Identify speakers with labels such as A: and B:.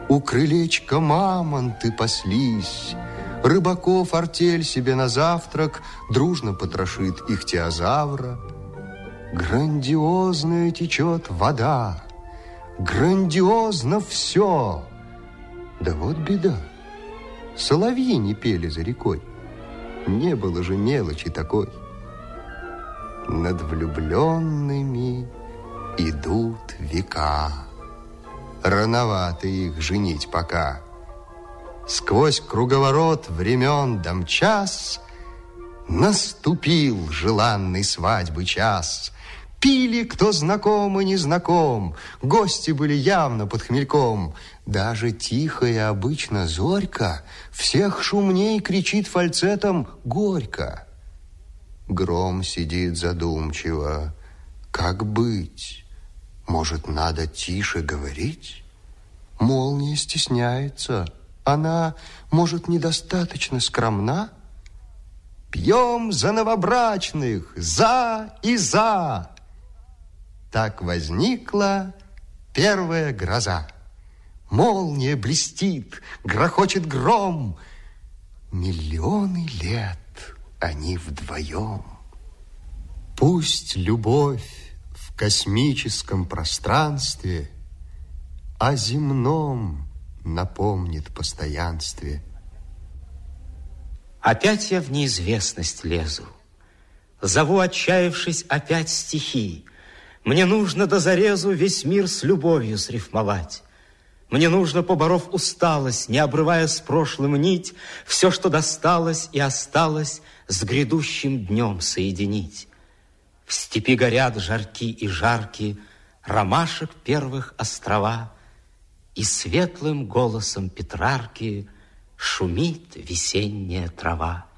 A: У крылечка мамонты паслись, рыбаков артель себе на завтрак дружно потрошит ихтиозавра. Грандиозная течет вода, грандиозно все. Да вот беда, соловьи не пели за рекой, не было же мелочи такой. Над влюбленными идут века, рановато их женить пока. Сквозь круговорот времен домчас наступил желанный свадьбы час. Пили, кто знаком и не знаком, гости были явно под хмельком. Даже тихая обычно зорька всех шумней кричит фальцетом горько. Гром сидит задумчиво. Как быть? Может, надо тише говорить? Молния стесняется. Она, может, недостаточно скромна? Пьем за новобрачных, за и за. Так возникла первая гроза. Молния блестит, грохочет гром. Миллионы лет они вдвоем. Пусть любовь в космическом пространстве о земном напомнит постоянстве.
B: Опять я в неизвестность лезу, зову, отчаявшись, опять стихи. Мне нужно до зарезу весь мир с любовью срифмовать. Мне нужно, поборов усталость, не обрывая с прошлым нить, все, что досталось и осталось, с грядущим днем соединить. В степи горят жарки и жарки ромашек первых острова, и светлым голосом Петрарки шумит весенняя трава.